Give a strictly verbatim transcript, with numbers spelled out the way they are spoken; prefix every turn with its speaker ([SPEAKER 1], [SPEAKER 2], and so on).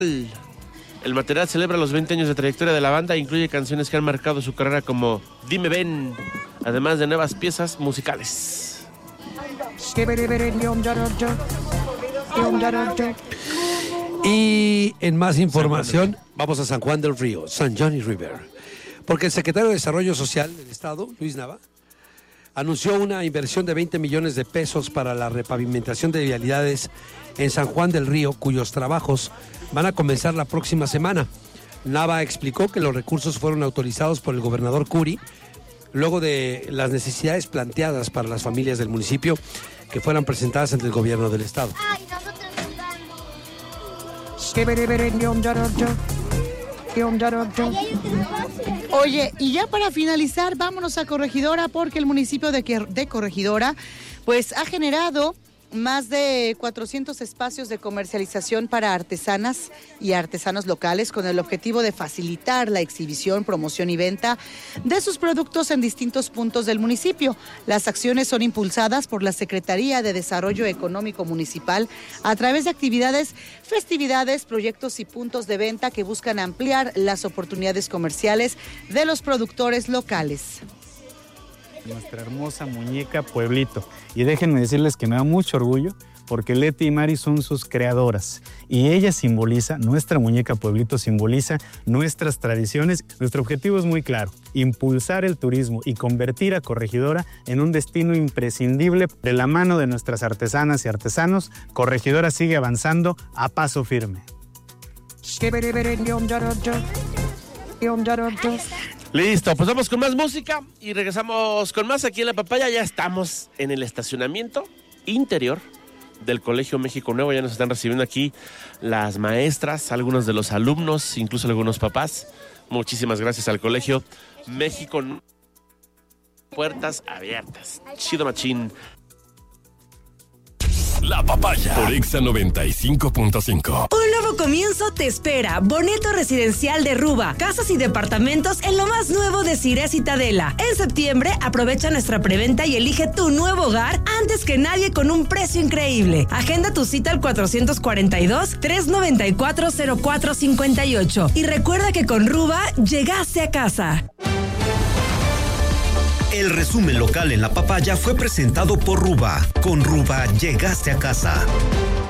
[SPEAKER 1] El material celebra los veinte años de trayectoria de la banda e incluye canciones que han marcado su carrera como Dime Ven, además de nuevas piezas musicales.
[SPEAKER 2] Y en más información, vamos a San Juan del Río, San Johnny River, porque el secretario de Desarrollo Social del Estado, Luis Nava, anunció una inversión de veinte millones de pesos para la repavimentación de vialidades en San Juan del Río, cuyos trabajos van a comenzar la próxima semana. Nava explicó que los recursos fueron autorizados por el gobernador Curi, luego de las necesidades planteadas para las familias del municipio que fueran presentadas ante el gobierno del estado.
[SPEAKER 3] Ay, nosotros jugando.
[SPEAKER 4] Oye, y ya para finalizar, vámonos a Corregidora, porque el municipio de, de Corregidora pues ha generado más de cuatrocientos espacios de comercialización para artesanas y artesanos locales con el objetivo de facilitar la exhibición, promoción y venta de sus productos en distintos puntos del municipio. Las acciones son impulsadas por la Secretaría de Desarrollo Económico Municipal a través de actividades, festividades, proyectos y puntos de venta que buscan ampliar las oportunidades comerciales de los productores locales.
[SPEAKER 5] Nuestra hermosa muñeca Pueblito. Y déjenme decirles que me da mucho orgullo porque Leti y Mari son sus creadoras y ella simboliza, nuestra muñeca Pueblito simboliza nuestras tradiciones. Nuestro objetivo es muy claro, impulsar el turismo y convertir a Corregidora en un destino imprescindible. De la mano de nuestras artesanas y artesanos, Corregidora sigue avanzando a paso firme.
[SPEAKER 1] Listo, pues vamos con más música y regresamos con más aquí en La Papaya. Ya estamos en el estacionamiento interior del Colegio México Nuevo. Ya nos están recibiendo aquí las maestras, algunos de los alumnos, incluso algunos papás. Muchísimas gracias al Colegio México Nuevo. Puertas abiertas. Chido machín.
[SPEAKER 6] La Papaya por Exa noventa y cinco punto cinco.
[SPEAKER 7] Un nuevo comienzo te espera. Bonito residencial de Ruba. Casas y departamentos en lo más nuevo de Cire Citadela. En septiembre, aprovecha nuestra preventa y elige tu nuevo hogar antes que nadie con un precio increíble. Agenda tu cita al cuatrocientos cuarenta y dos, trescientos noventa y cuatro, cero cuatro cincuenta y ocho. Y recuerda que con Ruba llegaste a casa.
[SPEAKER 8] El resumen local en La Papaya fue presentado por Ruba. Con Ruba llegaste a casa.